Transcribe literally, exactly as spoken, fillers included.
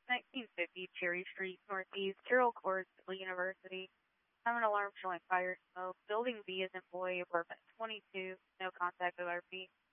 nineteen fifty Cherry Street, Northeast, Carroll Court, University. Have an alarm showing fire smoke. Building B is employee apartment twenty-two. No contact O R P.